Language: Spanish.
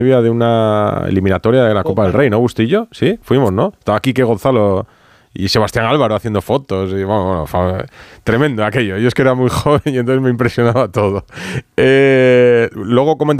de una eliminatoria de la Copa del Rey, ¿no, Bustillo? Sí, fuimos, ¿no? Estaba Quique Gonzalo y Sebastián Álvaro haciendo fotos. Y bueno, tremendo aquello. Yo es que era muy joven y entonces me impresionaba todo. Luego comentamos